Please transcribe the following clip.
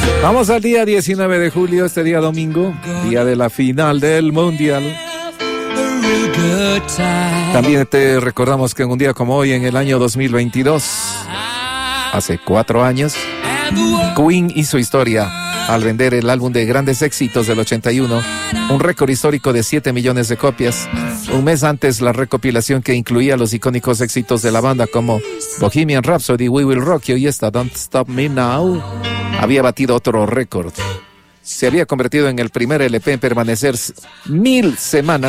Vamos al día 19 de julio, este día domingo, día de la final del Mundial. También te recordamos que en un día como hoy, en el año 2022, hace 4 años, Queen hizo historia al vender el álbum de grandes éxitos del 81, un récord histórico de 7 millones de copias. Un mes antes, la recopilación que incluía los icónicos éxitos de la banda como Bohemian Rhapsody, We Will Rock You y esta Don't Stop Me Now, había batido otro récord. Se había convertido en el primer LP en permanecer 1000 semanas